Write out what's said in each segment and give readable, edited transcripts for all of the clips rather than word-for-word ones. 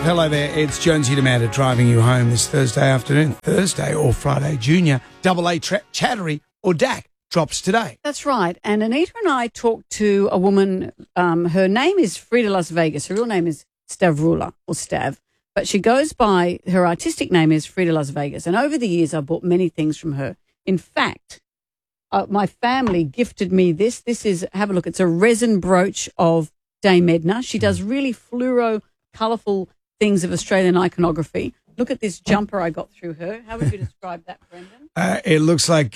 Hello there, it's Jonesy Demanda driving you home this Thursday afternoon. Thursday or Friday Junior, Double A Chattery or DAC drops today. That's right. And Anita and I talked to a woman, her name is Frida Las Vegas. Her real name is Stavrula or Stav, but she goes by, her artistic name is Frida Las Vegas. And over the years, I've bought many things from her. In fact, my family gifted me this. This is, have a look, it's a resin brooch of Dame Edna. She does really fluoro, colourful things of Australian iconography. Look at this jumper I got through her. How would you describe that, Brendan? It looks like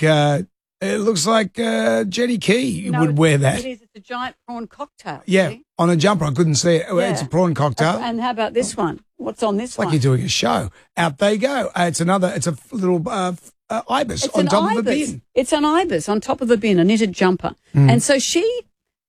Jenny Key would wear that. It is. It's a giant prawn cocktail. Yeah, see? on a jumper. I couldn't see it. Yeah. It's a prawn cocktail. And how about this one? What's on this It's one? like you're doing a show. Out they go. It's a little ibis on top of a bin. It's an ibis on top of a bin, a knitted jumper. And so she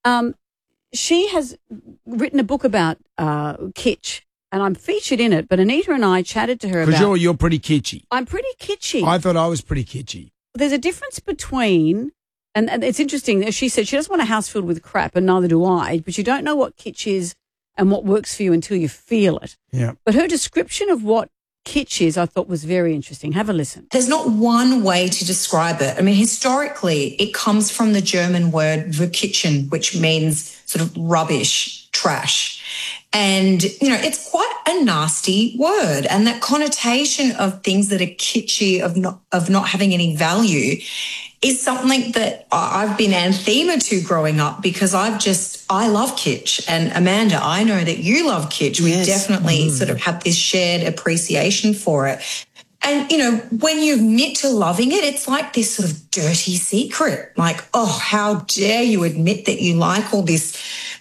has written a book about kitsch, and I'm featured in it. But Anita and I chatted to her about... Because you're pretty kitschy. I'm pretty kitschy. I thought I was pretty kitschy. There's a difference between... And it's interesting, she said she doesn't want a house filled with crap, and neither do I, but you don't know what kitsch is and what works for you until you feel it. Yeah. But her description of what kitsch is, I thought was very interesting. Have a listen. There's not one way to describe it. I mean, historically, it comes from the German word verkitchen, which means sort of rubbish, trash. And, it's quite a nasty word. And that connotation of things that are kitschy, of not having any value, is something that I've been anathema to growing up, because I love kitsch. And Amanda, I know that you love kitsch. We definitely sort of have this shared appreciation for it. And, when you admit to loving it, it's like this sort of dirty secret. Like, oh, how dare you admit that you like all this,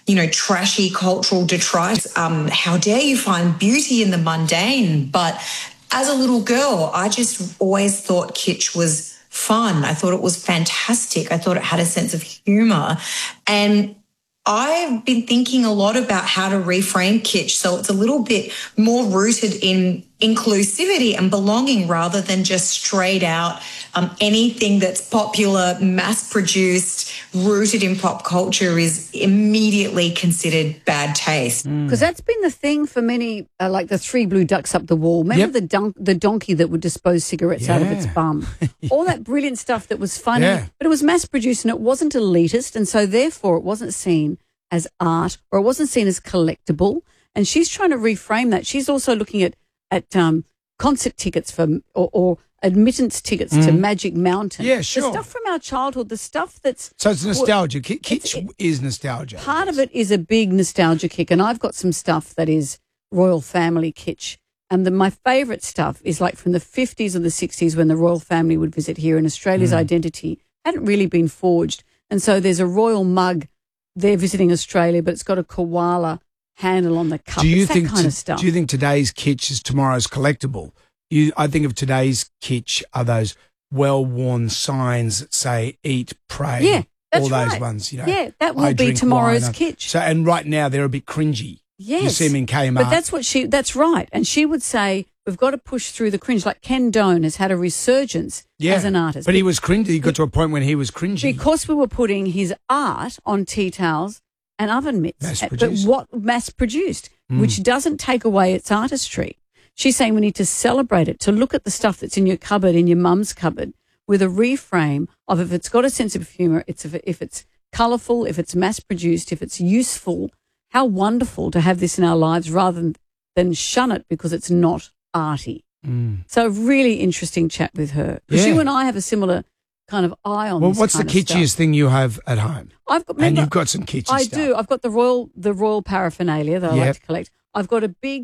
trashy cultural detritus. How dare you find beauty in the mundane? But as a little girl, I just always thought kitsch was fun. I thought it was fantastic. I thought it had a sense of humour. And I've been thinking a lot about how to reframe kitsch so it's a little bit more rooted in inclusivity and belonging, rather than just straight out anything that's popular, mass-produced, rooted in pop culture is immediately considered bad taste. Because that's been the thing for many, like the Three Blue Ducks Up the Wall. Remember the donkey that would dispose cigarettes out of its bum? All that brilliant stuff that was funny, but it was mass-produced and it wasn't elitist, and so therefore it wasn't seen as art, or it wasn't seen as collectible. And she's trying to reframe that. She's also looking at concert tickets or admittance tickets to Magic Mountain. Yeah, sure. The stuff from our childhood, the stuff that's... So it's nostalgia. Kitsch is nostalgia. Part of it is a big nostalgia kick, and I've got some stuff that is royal family kitsch. And my favourite stuff is like from the 50s or the 60s, when the royal family would visit here, and Australia's identity hadn't really been forged. And so there's a royal mug. They're visiting Australia, but it's got a koala handle on the cup. It's that kind of stuff. Do you think today's kitsch is tomorrow's collectible? I think of today's kitsch are those well-worn signs that say "Eat, Pray." Yeah, that's all those right. ones. Yeah, that will be tomorrow's kitsch. So, and right now they're a bit cringy. Yes, you see them in Kmart. But that's right. And she would say we've got to push through the cringe. Like Ken Doan has had a resurgence as an artist. But he was cringy. He got to a point when he was cringy. Because we were putting his art on tea towels and oven mitts. Mass-produced. But what mass-produced, which doesn't take away its artistry. She's saying we need to celebrate it, to look at the stuff that's in your cupboard, in your mum's cupboard, with a reframe of if it's got a sense of humour, if it's colourful, if it's mass-produced, if it's useful. How wonderful to have this in our lives, rather than shun it because it's not arty. So a really interesting chat with her. Because you and I have a similar kind of eye on this what's the kitschest thing you have at home? And you've got some kitschy stuff. I do. I've got the royal paraphernalia that I like to collect. I've got a big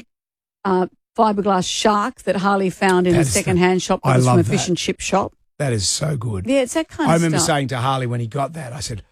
fiberglass shark that Harley found in a second-hand shop that was from a fish and chip shop. That is so good. Yeah, it's that kind of stuff. I remember saying to Harley when he got that, I said,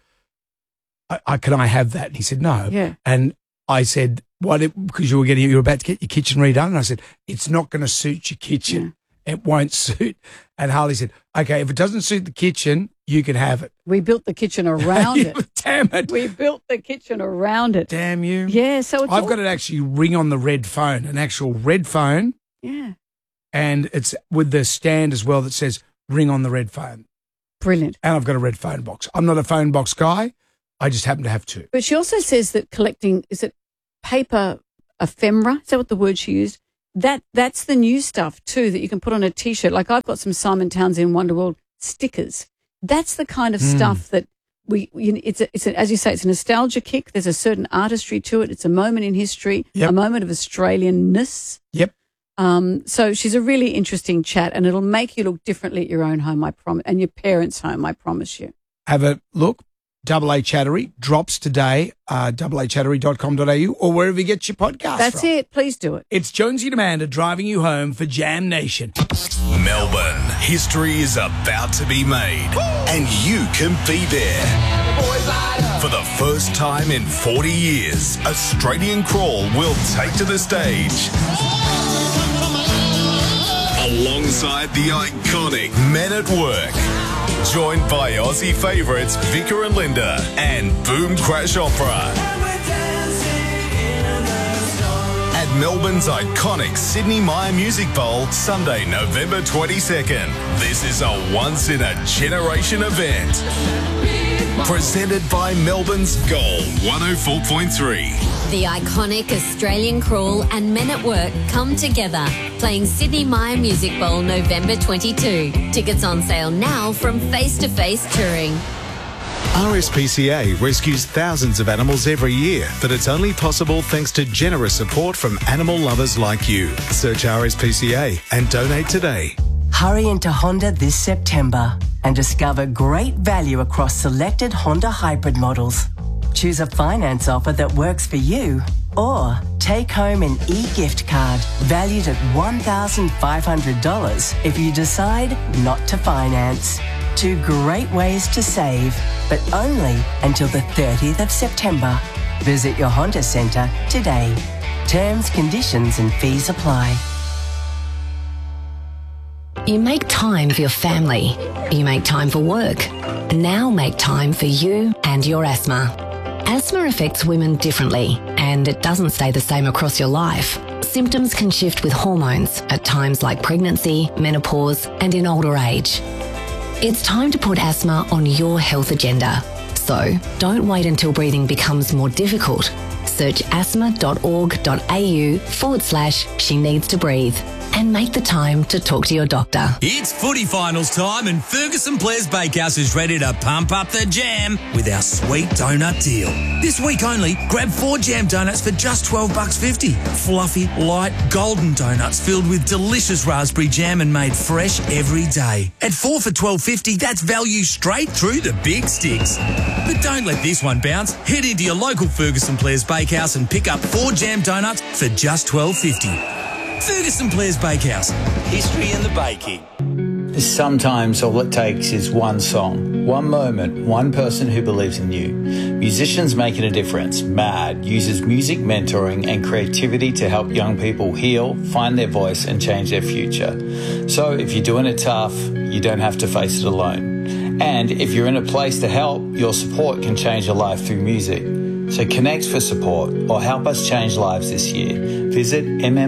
can I have that? And he said, no. Yeah. And I said, what? Because you were about to get your kitchen redone. And I said, it's not going to suit your kitchen. Yeah. It won't suit. And Harley said, okay, if it doesn't suit the kitchen, you can have it. We built the kitchen around it. Damn it. We built the kitchen around it. Damn you. Yeah. So I've got it actually ring on the red phone, an actual red phone. Yeah. And it's with the stand as well that says ring on the red phone. Brilliant. And I've got a red phone box. I'm not a phone box guy. I just happen to have two. But she also says that collecting, is it paper ephemera. Is that what the word she used? That's the new stuff too that you can put on a T-shirt. Like I've got some Simon Townsend Wonderworld stickers. That's the kind of stuff that it's as you say, it's a nostalgia kick. There's a certain artistry to it. It's a moment in history, a moment of Australianness. Yep. So she's a really interesting chat, and it'll make you look differently at your own home, I promise, and your parents' home, I promise you. Have a look. AA Chattery drops today, aachattery.com.au or wherever you get your podcast That's from. it. Please do it. It's Jonesy and Amanda driving you home for Jam Nation. Melbourne, history is about to be made, and you can be there. For the first time in 40 years, Australian Crawl will take to the stage. Alongside the iconic Men at Work. Joined by Aussie favourites Vicar and Linda and Boom Crash Opera. At Melbourne's iconic Sydney Myer Music Bowl, Sunday, November 22nd. This is a once-in-a-generation event. Presented by Melbourne's Gold 104.3. The iconic Australian Crawl and Men at Work come together, playing Sydney Myer Music Bowl November 22. Tickets on sale now from Face to Face Touring. RSPCA rescues thousands of animals every year, but it's only possible thanks to generous support from animal lovers like you. Search RSPCA and donate today. Hurry into Honda this September and discover great value across selected Honda hybrid models. Choose a finance offer that works for you, or take home an e-gift card valued at $1,500 if you decide not to finance. 2 great ways to save, but only until the 30th of September. Visit your Honda Centre today. Terms, conditions and fees apply. You make time for your family. You make time for work. Now make time for you and your asthma. Asthma affects women differently, and it doesn't stay the same across your life. Symptoms can shift with hormones at times like pregnancy, menopause, and in older age. It's time to put asthma on your health agenda. So don't wait until breathing becomes more difficult. Search asthma.org.au/she needs to breathe. And make the time to talk to your doctor. It's footy finals time and Ferguson Players Bakehouse is ready to pump up the jam with our sweet donut deal. This week only, grab 4 jam donuts for just $12.50. Fluffy, light, golden donuts filled with delicious raspberry jam and made fresh every day. At 4 for $12.50, that's value straight through the big sticks. But don't let this one bounce. Head into your local Ferguson Players Bakehouse and pick up 4 jam donuts for just $12.50. Ferguson Players Bakehouse. History in the baking. Sometimes all it takes is one song, one moment, one person who believes in you. Musicians Making a Difference, MAD, uses music mentoring and creativity to help young people heal, find their voice and change their future. So if you're doing it tough, you don't have to face it alone. And if you're in a place to help, your support can change your life through music. So connect for support or help us change lives this year. Visit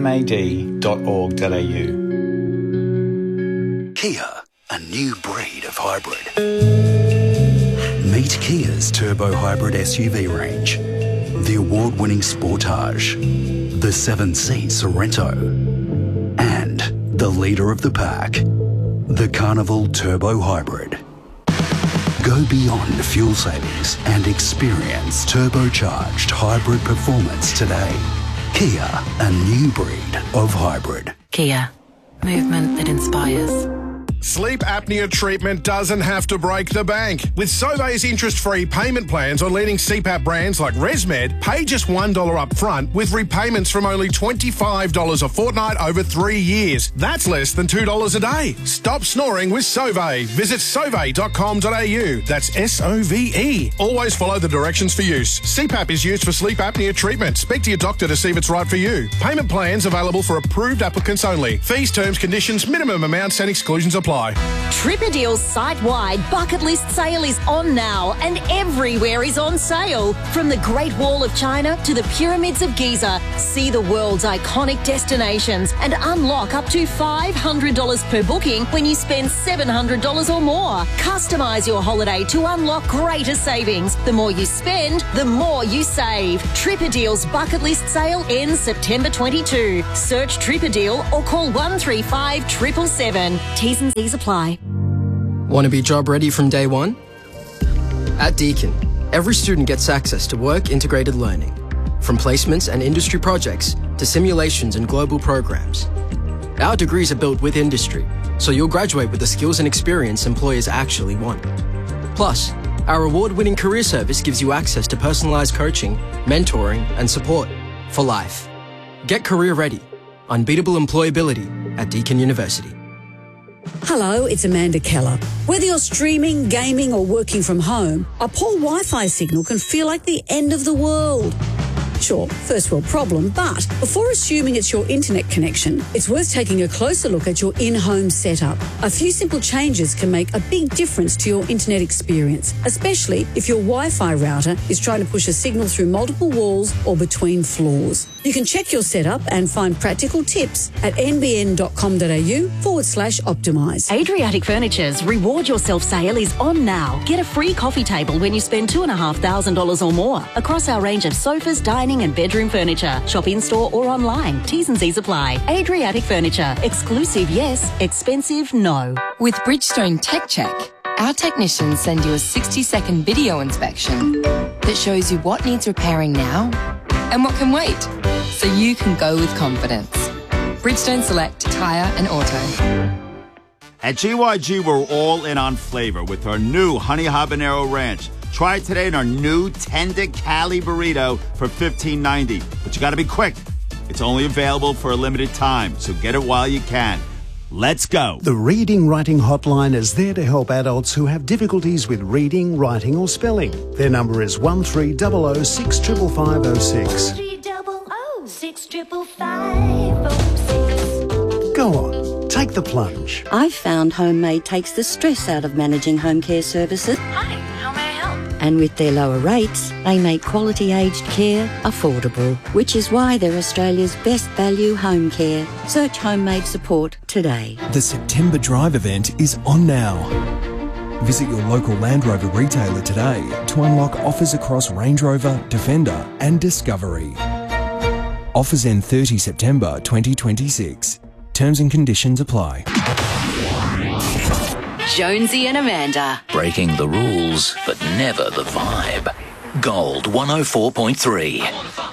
mmad.org.au. Kia, a new breed of hybrid. Meet Kia's turbo hybrid SUV range. The award-winning Sportage, the 7-seat Sorento, and the leader of the pack, the Carnival Turbo Hybrid. Go beyond fuel savings and experience turbocharged hybrid performance today. Kia, a new breed of hybrid. Kia, movement that inspires. Sleep apnea treatment doesn't have to break the bank. With Sauve's interest-free payment plans on leading CPAP brands like ResMed, pay just $1 up front with repayments from only $25 a fortnight over 3 years. That's less than $2 a day. Stop snoring with Sauve. Visit sauve.com.au. That's SOVE. Always follow the directions for use. CPAP is used for sleep apnea treatment. Speak to your doctor to see if it's right for you. Payment plans available for approved applicants only. Fees, terms, conditions, minimum amounts and exclusions apply. apply. Tripadeal's site-wide bucket list sale is on now, and everywhere is on sale. From the Great Wall of China to the Pyramids of Giza, see the world's iconic destinations and unlock up to $500 per booking when you spend $700 or more. Customise your holiday to unlock greater savings. The more you spend, the more you save. Tripadeal's bucket list sale ends September 22. Search Tripadeal or call 135 777. T's and C's apply. Want to be job ready from day one? At Deakin, every student gets access to work-integrated learning, from placements and industry projects to simulations and global programs. Our degrees are built with industry, so you'll graduate with the skills and experience employers actually want. Plus, our award-winning career service gives you access to personalised coaching, mentoring and support for life. Get career ready. Unbeatable employability at Deakin University. Hello, it's Amanda Keller. Whether you're streaming, gaming or working from home, a poor Wi-Fi signal can feel like the end of the world. Sure, first world problem, but before assuming it's your internet connection, it's worth taking a closer look at your in-home setup. A few simple changes can make a big difference to your internet experience, especially if your Wi-Fi router is trying to push a signal through multiple walls or between floors. You can check your setup and find practical tips at nbn.com.au/optimise. Adriatic Furniture's Reward Yourself sale is on now. Get a free coffee table when you spend $2,500 or more across our range of sofas, dining and bedroom furniture. Shop in-store or online. T's and C's apply. Adriatic Furniture. Exclusive, yes. Expensive, no. With Bridgestone Tech Check, our technicians send you a 60-second video inspection that shows you what needs repairing now and what can wait, so you can go with confidence. Bridgestone Select Tyre and Auto. At GYG, we're all in on flavor with our new Honey Habanero Ranch. Try it today in our new Tender Cali Burrito for $15.90. But you got to be quick. It's only available for a limited time, so get it while you can. Let's go. The Reading Writing Hotline is there to help adults who have difficulties with reading, writing or spelling. Their number is 1300 65506. 1300 65506. Go on, take the plunge. I've found Homemade takes the stress out of managing home care services. Hi, how may I help? And with their lower rates, they make quality aged care affordable, which is why they're Australia's best value home care. Search Homemade support today. The September Drive event is on now. Visit your local Land Rover retailer today to unlock offers across Range Rover, Defender and Discovery. Offers end 30 September 2026. Terms and conditions apply. Jonesy and Amanda. Breaking the rules, but never the vibe. Gold 104.3.